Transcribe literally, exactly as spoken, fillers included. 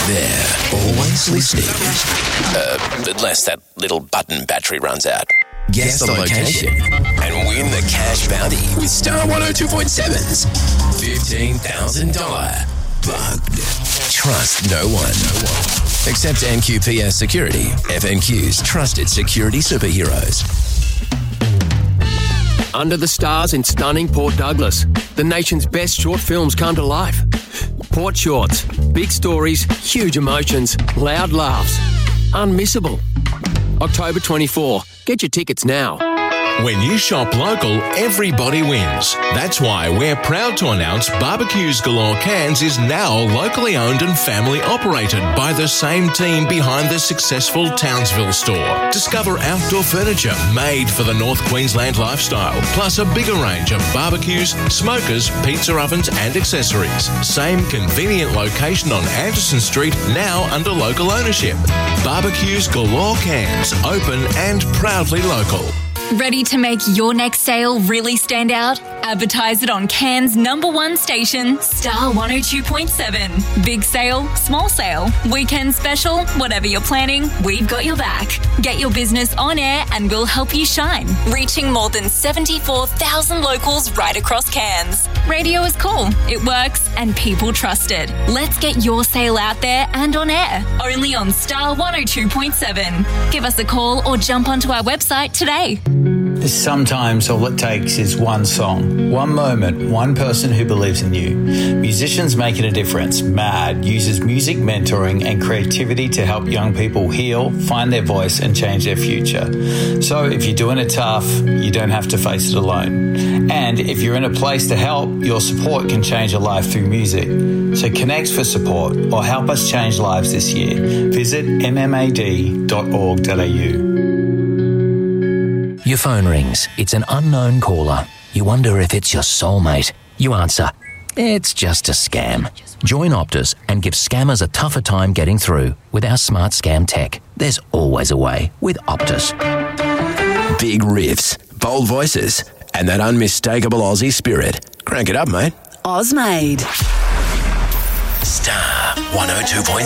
They're always listening. Uh, unless that little button battery runs out. Guess the location and win the cash bounty with Star one oh two point seven's fifteen thousand dollars Bugged. Trust no one. No one. Except N Q P S Security, F N Q's trusted security superheroes. Under the Stars in stunning Port Douglas, the nation's best short films come to life. Port Shorts, big stories, huge emotions, loud laughs, unmissable. October twenty-fourth. Get your tickets now. When you shop local, everybody wins. That's why we're proud to announce Barbecues Galore Cairns is now locally owned and family operated by the same team behind the successful Townsville store. Discover outdoor furniture made for the North Queensland lifestyle, plus a bigger range of barbecues, smokers, pizza ovens and accessories. Same convenient location on Anderson Street, now under local ownership. Barbecues Galore Cairns, open and proudly local. Ready to make your next sale really stand out? Advertise it on Cairns' number one station, Star one oh two point seven. Big sale, small sale, weekend special, whatever you're planning, we've got your back. Get your business on air and we'll help you shine. Reaching more than seventy-four thousand locals right across Cairns. Radio is cool, it works, and people trust it. Let's get your sale out there and on air. Only on Star one oh two point seven. Give us a call or jump onto our website today. Sometimes all it takes is one song, one moment, one person who believes in you. Musicians Making a Difference, MAD, uses music mentoring and creativity to help young people heal, find their voice and change their future. So if you're doing it tough, you don't have to face it alone. And if you're in a place to help, your support can change a life through music. So connect for support or help us change lives this year. Visit m m a d dot org dot a u. Your phone rings. It's an unknown caller. You wonder if it's your soulmate. You answer. It's just a scam. Join Optus and give scammers a tougher time getting through with our smart scam tech. There's always a way with Optus. Big riffs, bold voices, and that unmistakable Aussie spirit. Crank it up, mate. Ozmade. Star one oh two point